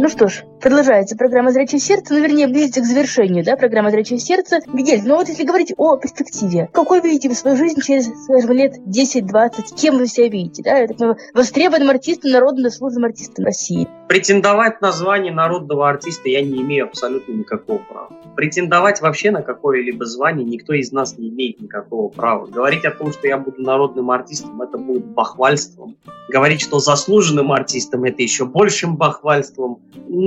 Ну что ж, продолжается программа «Зрячее сердце», ну, вернее, близится к завершению, да, программа «Зрячее сердце». Мигель, ну вот если говорить о перспективе, какой вы видите свою жизнь через, скажем, лет 10-20, кем вы себя видите, да, востребованным артистом, народным заслуженным артистом России? Претендовать на звание народного артиста я не имею абсолютно никакого права. Претендовать вообще на какое-либо звание никто из нас не имеет никакого права. Говорить о том, что я буду народным артистом, это будет бахвальством. Говорить, что заслуженным артистом, это еще большим бахвальством.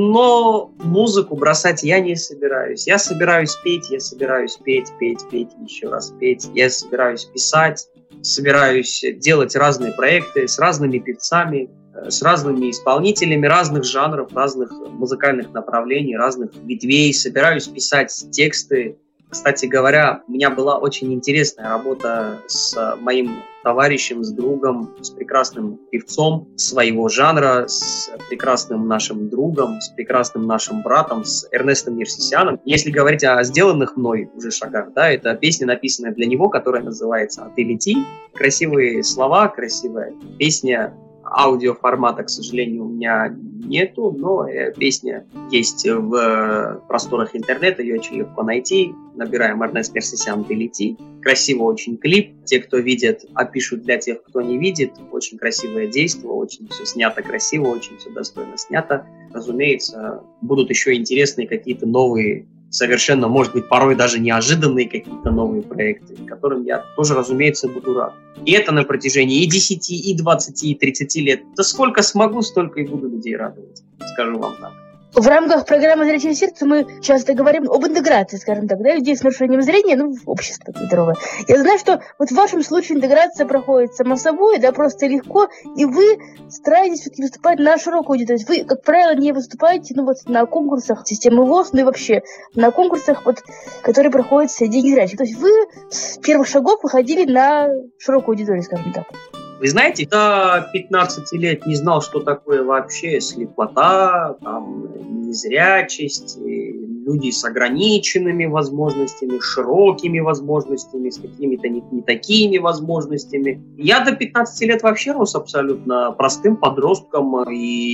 Но музыку бросать я не собираюсь. Я собираюсь петь, петь, еще раз петь. Я собираюсь писать, собираюсь делать разные проекты с разными певцами, с разными исполнителями разных жанров, разных музыкальных направлений, разных ветвей. Собираюсь писать тексты. Кстати говоря, у меня была очень интересная работа с моим товарищем, с другом, с прекрасным певцом своего жанра, с прекрасным нашим другом, с прекрасным нашим братом, с Эрнестом Нерсисяном. Если говорить о сделанных мной уже шагах, да, это песня, написанная для него, которая называется «А ты лети». Красивые слова, красивая песня. Аудиоформата, к сожалению, у меня нету, но песня есть в просторах интернета, ее очень легко найти. Набираем Эрнест Нерсисян «Ты лети». Красиво очень клип. Те, кто видит, опишут для тех, кто не видит. Очень красивое действие, очень все снято красиво, очень все достойно снято. Разумеется, будут еще интересные какие-то новые, совершенно, может быть, порой даже неожиданные какие-то новые проекты, которым я тоже, разумеется, буду рад. И это на протяжении и 10, и 20, и 30 лет. Да сколько смогу, столько и буду людей радовать, скажу вам так. В рамках программы «Зрячее сердце» мы часто говорим об интеграции, скажем так, да, людей с нарушением зрения, в общество здоровое. Я знаю, что вот в вашем случае интеграция проходит само собой, да, просто легко, и вы стараетесь все-таки выступать на широкую аудиторию. Вы, как правило, не выступаете, на конкурсах системы ВОС, и вообще на конкурсах, которые проходят среди незрячих. То есть вы с первых шагов выходили на широкую аудиторию, скажем так. Вы знаете, до 15 лет не знал, что такое вообще слепота, незрячесть, люди с ограниченными возможностями, широкими возможностями, с какими-то не такими возможностями. Я до 15 лет вообще рос абсолютно простым подростком,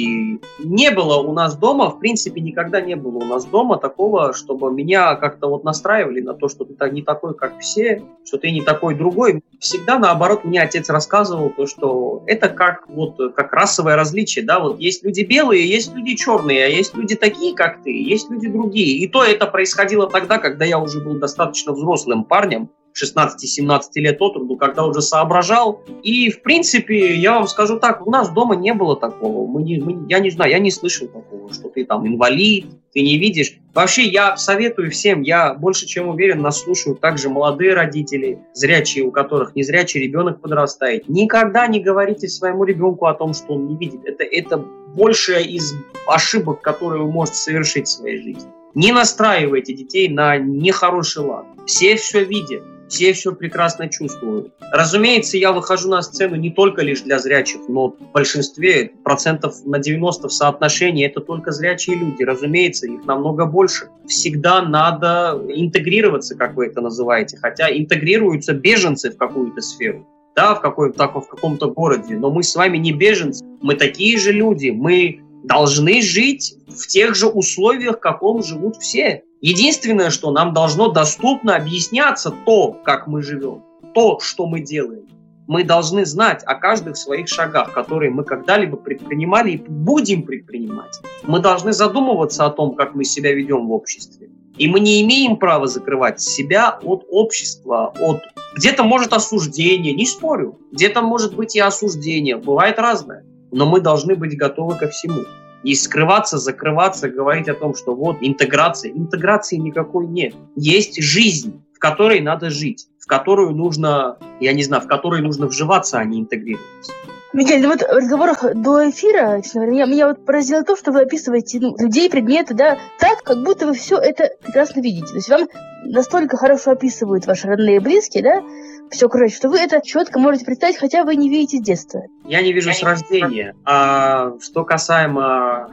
и не было у нас дома, в принципе, никогда не было у нас дома такого, чтобы меня как-то настраивали на то, что ты не такой, как все, что ты не такой другой. Всегда, наоборот, мне отец рассказывал, то, что это как расовое различие, да, есть люди белые, есть люди черные, а есть люди такие, как ты, есть люди другие. И то это происходило тогда, когда я уже был достаточно взрослым парнем, 16-17 лет от роду, когда уже соображал. И, в принципе, я вам скажу так, у нас дома не было такого. Я не знаю, я не слышал такого, что ты инвалид, ты не видишь. Вообще, я советую всем, я больше чем уверен, нас слушают также молодые родители, зрячие, у которых незрячий ребенок подрастает. Никогда не говорите своему ребенку о том, что он не видит. Это большая из ошибок, которые вы можете совершить в своей жизни. Не настраивайте детей на нехороший лад. Все видят. Все все прекрасно чувствуют. Разумеется, я выхожу на сцену не только лишь для зрячих, но в большинстве, процентов на 90 в соотношении, это только зрячие люди. Разумеется, их намного больше. Всегда надо интегрироваться, как вы это называете, хотя интегрируются беженцы в какую-то сферу, да, в каком-то городе, но мы с вами не беженцы, мы такие же люди, мы должны жить в тех же условиях, в каком живут все. Единственное, что нам должно доступно объясняться то, как мы живем, то, что мы делаем. Мы должны знать о каждых своих шагах, которые мы когда-либо предпринимали и будем предпринимать. Мы должны задумываться о том, как мы себя ведем в обществе. И мы не имеем права закрывать себя от общества, от где-то может осуждение, не спорю, где-то может быть и осуждение, бывает разное. Но мы должны быть готовы ко всему. И скрываться, закрываться, говорить о том, что интеграция. Интеграции никакой нет. Есть жизнь, в которой надо жить, в которую нужно, в которой нужно вживаться, а не интегрироваться. Мигель, в разговорах до эфира, честно говоря, меня поразило то, что вы описываете людей, предметы, да, так, как будто вы все это прекрасно видите. То есть вам настолько хорошо описывают ваши родные и близкие, да, все окружающее, что вы это четко можете представить, хотя вы не видите с детства. Я не вижу с рождения. А что касаемо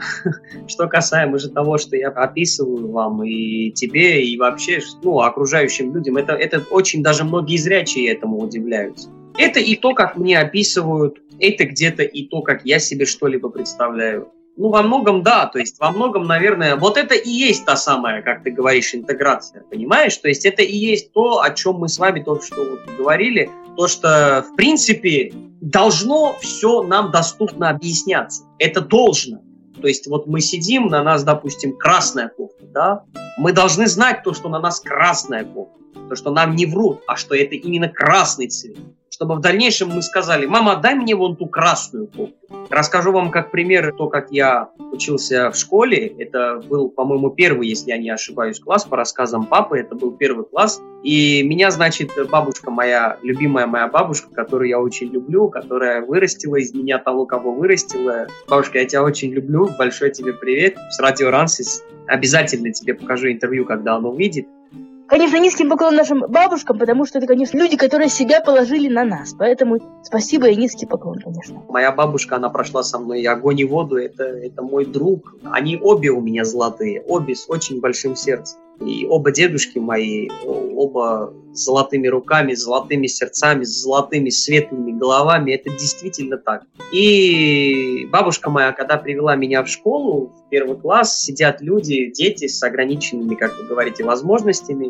же того, что я описываю вам и тебе, и вообще окружающим людям, это очень даже многие зрячие этому удивляются. Это и то, как мне описывают, это где-то и то, как я себе что-либо представляю. Ну, во многом, да, то есть во многом, наверное, вот это и есть та самая, как ты говоришь, интеграция, понимаешь? То есть это и есть то, о чем мы с вами только что вот говорили, то, что, в принципе, должно все нам доступно объясняться. Это должно. То есть вот мы сидим, на нас, допустим, красная кофта, да? Мы должны знать то, что на нас красная кофта, то, что нам не врут, а что это именно красный цвет. Чтобы в дальнейшем мы сказали: мама, дай мне вон ту красную кофту. Расскажу вам как пример то, как я учился в школе. Это был, по-моему, первый, если я не ошибаюсь, класс по рассказам папы. Это был первый класс. И меня, значит, бабушка моя, любимая моя бабушка, которую я очень люблю, которая вырастила из меня того, кого вырастила. Бабушка, я тебя очень люблю. Большой тебе привет. С радио Рансис. Обязательно тебе покажу интервью, когда оно выйдет. Конечно, низкий поклон нашим бабушкам, потому что это, конечно, люди, которые себя положили на нас. Поэтому спасибо и низкий поклон, конечно. Моя бабушка, она прошла со мной и огонь, и воду. Это мой друг. Они обе у меня золотые, обе с очень большим сердцем. И оба дедушки мои, оба с золотыми руками, с золотыми сердцами, с золотыми светлыми головами. Это действительно так. И бабушка моя, когда привела меня в школу, в первый класс, сидят люди, дети с ограниченными, как вы говорите, возможностями.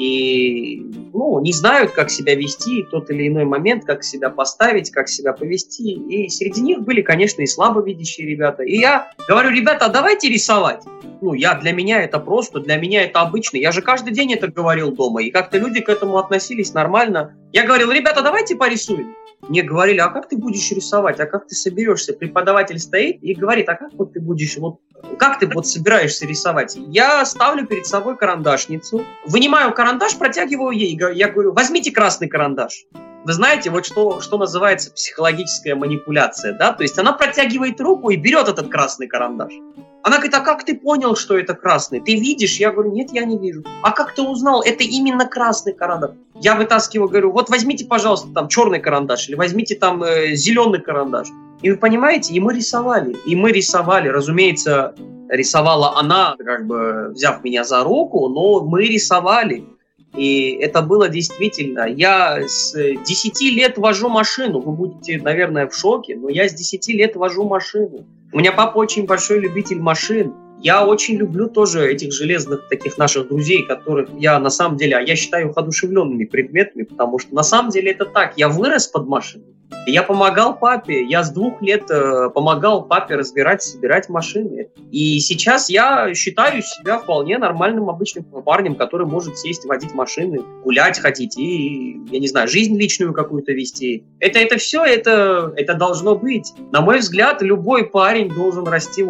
И не знают, как себя вести в тот или иной момент, как себя поставить, как себя повести. И среди них были, конечно, и слабовидящие ребята. И я говорю: ребята, давайте рисовать. Для меня это просто, для меня это обычно. Я же каждый день это говорил дома, и как-то люди к этому относились нормально. Я говорил: ребята, давайте порисуем. Мне говорили: а как ты будешь рисовать, а как ты соберешься? Преподаватель стоит и говорит: а как ты будешь, как ты собираешься рисовать? Я ставлю перед собой карандашницу, вынимаю карандаш, протягиваю ей, я говорю: возьмите красный карандаш. Вы знаете, что называется психологическая манипуляция, да? То есть она протягивает руку и берет этот красный карандаш. Она говорит: а как ты понял, что это красный? Ты видишь? Я говорю: нет, я не вижу. А как ты узнал? Это именно красный карандаш. Я вытаскиваю, говорю: вот возьмите, пожалуйста, там черный карандаш, или возьмите там зеленый карандаш. И вы понимаете, и мы рисовали. Разумеется, рисовала она, взяв меня за руку, но мы рисовали. И это было действительно. Я с 10 лет вожу машину. Вы будете, наверное, в шоке, но я с 10 лет вожу машину. У меня папа очень большой любитель машин. Я очень люблю тоже этих железных таких наших друзей, которых я на самом деле, я считаю их одушевленными предметами, потому что на самом деле это так. Я вырос под машиной. Я помогал папе, я с 2 лет помогал папе собирать машины. И сейчас я считаю себя вполне нормальным обычным парнем, который может сесть, водить машины, гулять ходить и, я не знаю, жизнь личную какую-то вести. Это все, это должно быть. На мой взгляд, любой парень должен расти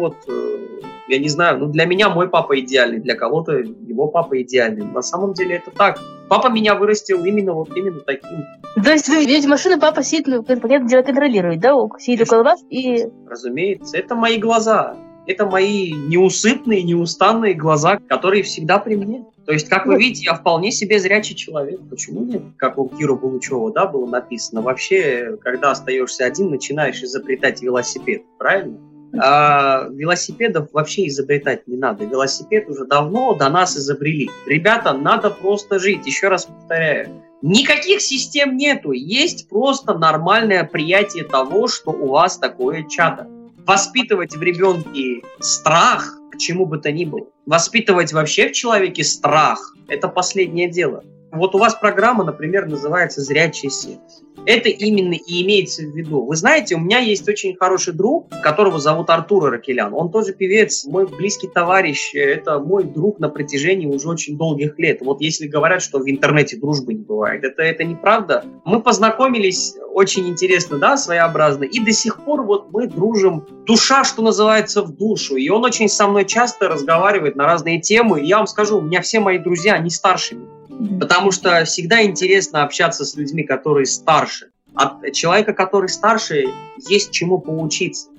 я не знаю, для меня мой папа идеальный, для кого-то его папа идеальный. На самом деле это так. Папа меня вырастил именно таким. То есть вы ведете машину, папа сидит, понятное дело, контролирует, да? Сидит около вас и... Разумеется, это мои глаза. Это мои неусыпные, неустанные глаза, которые всегда при мне. То есть, как вы видите, я вполне себе зрячий человек. Почему нет? Как у Киры Булычева, да, было написано. Вообще, когда остаешься один, начинаешь изобретать велосипед. Правильно? А велосипедов вообще изобретать не надо. Велосипед уже давно до нас изобрели. Ребята, надо просто жить. Еще раз повторяю. Никаких систем нету. Есть просто нормальное приятие того, что у вас такое чадо. Воспитывать в ребенке страх к чему бы то ни было. Воспитывать вообще в человеке страх – это последнее дело. Вот у вас программа, например, называется «Зрячее сердце». Это именно и имеется в виду. Вы знаете, у меня есть очень хороший друг, которого зовут Артур Аракелян. Он тоже певец, мой близкий товарищ. Это мой друг на протяжении уже очень долгих лет. Вот если говорят, что в интернете дружбы не бывает, это неправда. Мы познакомились очень интересно, да, своеобразно. И до сих пор мы дружим. Душа, что называется, в душу. И он очень со мной часто разговаривает на разные темы. И я вам скажу, у меня все мои друзья, они старше меня. Потому что всегда интересно общаться с людьми, которые старше. От человека, который старше, есть чему поучиться.